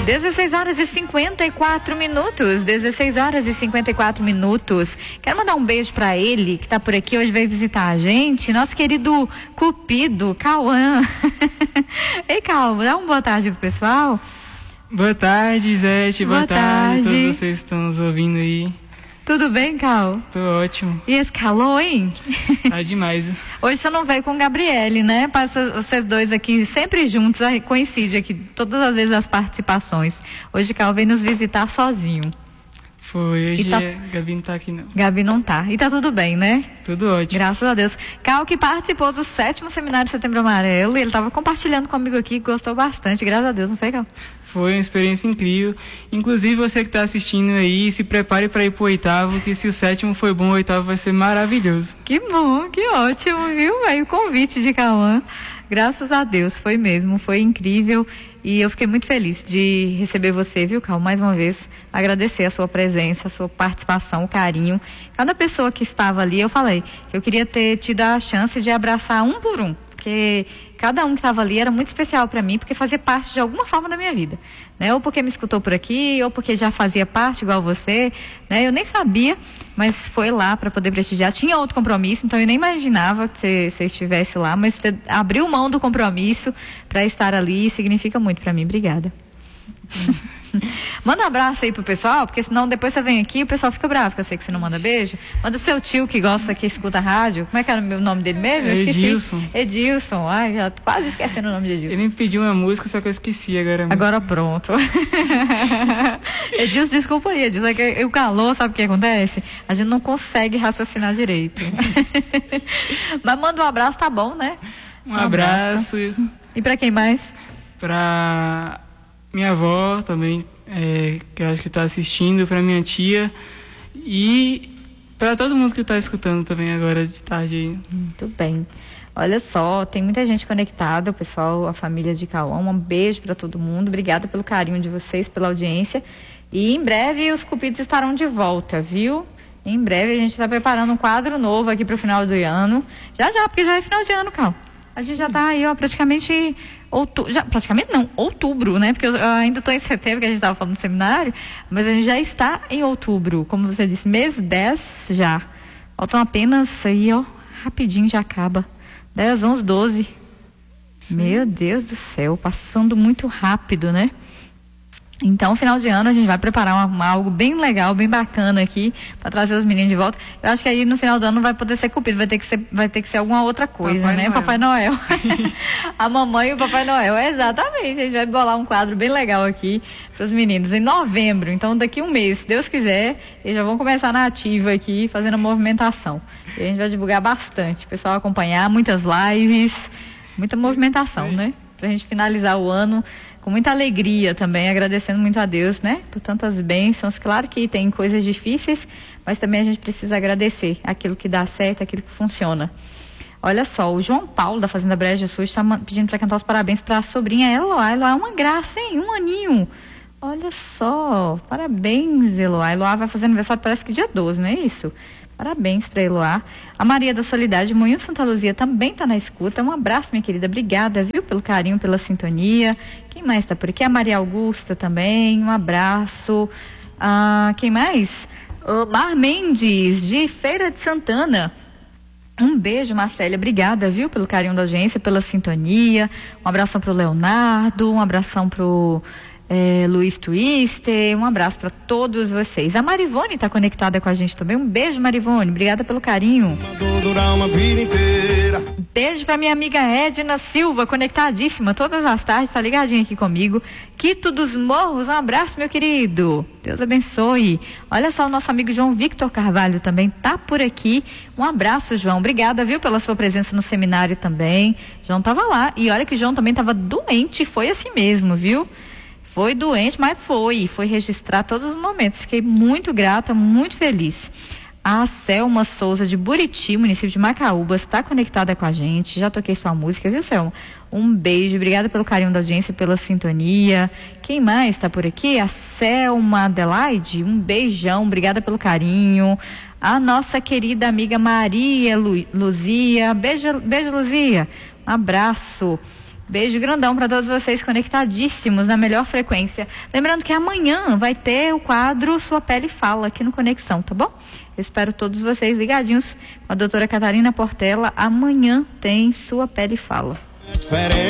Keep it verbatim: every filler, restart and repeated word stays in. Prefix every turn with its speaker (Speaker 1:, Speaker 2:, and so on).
Speaker 1: dezesseis horas e cinquenta e quatro minutos. dezesseis horas e cinquenta e quatro minutos. Quero mandar um beijo pra ele, que tá por aqui hoje, veio visitar a gente. Nosso querido Cupido, Cauã. Ei, Cauã, dá uma boa tarde pro pessoal.
Speaker 2: Boa tarde, Zete. Boa, boa tarde. tarde a todos vocês que estão nos ouvindo aí.
Speaker 1: Tudo bem, Cal?
Speaker 2: Tô ótimo.
Speaker 1: E esse calor, hein?
Speaker 2: Tá demais.
Speaker 1: Hoje você não veio com o Gabriele, né? Passa vocês dois aqui sempre juntos, coincide aqui todas as vezes as participações. Hoje Cal veio nos visitar sozinho.
Speaker 2: Foi, hoje
Speaker 1: tá...
Speaker 2: é... Gabi não tá aqui não.
Speaker 1: Gabi não tá. E tá tudo bem, né?
Speaker 2: Tudo ótimo.
Speaker 1: Graças a Deus. Cal que participou do sétimo seminário de Setembro Amarelo e ele tava compartilhando comigo aqui, gostou bastante, graças a Deus, não foi, Cal?
Speaker 2: Foi uma experiência incrível. Inclusive você que está assistindo aí, se prepare para ir pro oitavo, que se o sétimo foi bom, o oitavo vai ser maravilhoso.
Speaker 1: Que bom, que ótimo, viu? Aí o convite de Cauã, graças a Deus, foi mesmo, foi incrível. E eu fiquei muito feliz de receber você, viu, Cal? Mais uma vez, agradecer a sua presença, a sua participação, o carinho. Cada pessoa que estava ali, eu falei que eu queria ter tido a chance de abraçar um por um, porque cada um que estava ali era muito especial para mim, porque fazia parte de alguma forma da minha vida, né? Ou porque me escutou por aqui, ou porque já fazia parte igual você, né? Eu nem sabia, mas foi lá para poder prestigiar. Tinha outro compromisso, então eu nem imaginava que você, você estivesse lá, mas você abriu mão do compromisso para estar ali, significa muito para mim. Obrigada. Manda um abraço aí pro pessoal, porque senão depois você vem aqui e o pessoal fica bravo, que eu sei que você não manda beijo. Manda o seu tio que gosta, que escuta a rádio. Como é que era o nome dele mesmo? Eu esqueci.
Speaker 2: Edilson.
Speaker 1: Edilson. Ai, já quase esquecendo o nome de Edilson.
Speaker 2: Ele me pediu uma música, só que eu esqueci agora.
Speaker 1: Agora pronto. Edilson, desculpa aí, Edilson. É que o calor, sabe o que acontece? A gente não consegue raciocinar direito. Mas manda um abraço, tá bom, né?
Speaker 2: Um, um abraço. abraço.
Speaker 1: E pra quem mais?
Speaker 2: Pra minha avó também, é, que eu acho que está assistindo, para minha tia e para todo mundo que está escutando também agora de tarde aí.
Speaker 1: Muito bem. Olha só, tem muita gente conectada, o pessoal, a família de Cauã. Um beijo para todo mundo. Obrigada pelo carinho de vocês, pela audiência. E em breve os Cupidos estarão de volta, viu? Em breve a gente está preparando um quadro novo aqui para o final do ano. Já já, porque já é final de ano, Cal. A gente já está aí, ó, praticamente outubro, já, praticamente não, outubro, né? Porque eu, eu ainda estou em setembro, que a gente estava falando no seminário, mas a gente já está em outubro, como você disse, mês dez já. Faltam apenas aí, ó, rapidinho já acaba. dez, onze, doze. Sim. Meu Deus do céu, passando muito rápido, né? Então, final de ano, a gente vai preparar uma, uma, algo bem legal, bem bacana aqui, para trazer os meninos de volta. Eu acho que aí no final do ano não vai poder ser Cupido, vai ter que ser, vai ter que ser alguma outra coisa, Papai né? Noel. Papai Noel. A mamãe e o Papai Noel. Exatamente. A gente vai bolar um quadro bem legal aqui para os meninos em novembro. Então, daqui um mês, se Deus quiser, eles já vão começar na ativa aqui, fazendo a movimentação. E a gente vai divulgar bastante. O pessoal acompanhar, muitas lives, muita movimentação, Sim. né? Pra gente finalizar o ano com muita alegria também, agradecendo muito a Deus, né? Por tantas bênçãos. Claro que tem coisas difíceis, mas também a gente precisa agradecer aquilo que dá certo, aquilo que funciona. Olha só, o João Paulo, da Fazenda Brejo Sul, está pedindo para cantar os parabéns para a sobrinha Eloá. Eloá é uma graça, hein? Um aninho. Olha só, parabéns, Eloá. Eloá vai fazer aniversário, parece que dia doze, não é isso? Parabéns para Eloá. A Maria da Solidade, Moinho Santa Luzia, também está na escuta. Um abraço, minha querida. Obrigada, viu, pelo carinho, pela sintonia. Quem mais está por aqui? A Maria Augusta também. Um abraço. Ah, quem mais? O Mar Mendes, de Feira de Santana. Um beijo, Marcélia. Obrigada, viu, pelo carinho da audiência, pela sintonia. Um abração para o Leonardo. Um abração para o É, Luiz Twister, um abraço para todos vocês. A Marivone está conectada com a gente também. Um beijo, Marivone. Obrigada pelo carinho. Beijo para minha amiga Edna Silva, conectadíssima todas as tardes, tá ligadinha aqui comigo. Quito dos Morros, um abraço, meu querido. Deus abençoe. Olha só, o nosso amigo João Victor Carvalho também tá por aqui. Um abraço, João. Obrigada, viu, pela sua presença no seminário também. João tava lá. E olha que João também tava doente, foi assim mesmo, viu? Foi doente, mas foi. Foi registrar todos os momentos. Fiquei muito grata, muito feliz. A Selma Souza, de Buriti, município de Macaúbas, está conectada com a gente. Já toquei sua música, viu, Selma? Um beijo. Obrigada pelo carinho da audiência, pela sintonia. Quem mais está por aqui? A Selma Adelaide. Um beijão. Obrigada pelo carinho. A nossa querida amiga Maria Lu, Luzia. Beijo, beijo, Luzia. Um abraço. Beijo grandão para todos vocês conectadíssimos na melhor frequência. Lembrando que amanhã vai ter o quadro Sua Pele Fala aqui no Conexão, tá bom? Eu espero todos vocês ligadinhos com a doutora Catarina Portela. Amanhã tem Sua Pele Fala.